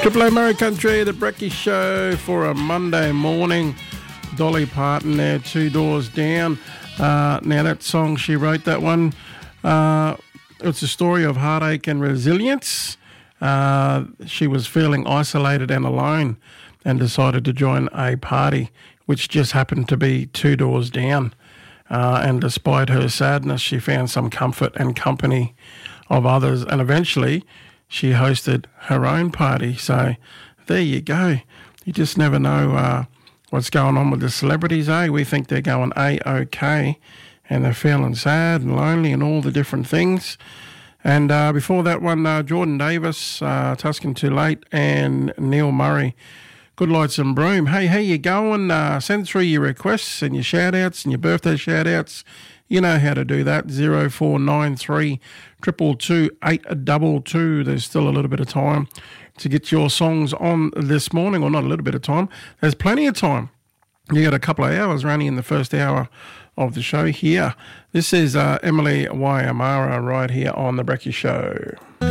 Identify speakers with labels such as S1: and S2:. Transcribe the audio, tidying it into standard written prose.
S1: Triple A Murray Country, the Brecky Show for a Monday morning. Dolly Parton there, Two Doors Down. Now that song, she wrote that one. It's a story of heartache and resilience. She was feeling isolated and alone and decided to join a party, which just happened to be Two Doors Down. And despite her sadness, she found some comfort and company of others. And eventually, she hosted her own party. So there you go. You just never know what's going on with the celebrities, eh? We think they're going A-OK, and they're feeling sad and lonely and all the different things. And before that one, Jordan Davis, Tuscan Too Late, and Neil Murray, Good Lights and Broom. Hey, how you going? Send through your requests and your shout-outs and your birthday shout-outs. You know how to do that, 0493 222 822. There's still a little bit of time to get your songs on this morning, or not a little bit of time. There's plenty of time. You got a couple of hours running in the first hour of the show here. This is Emily Waiamara right here on The Brecky Show.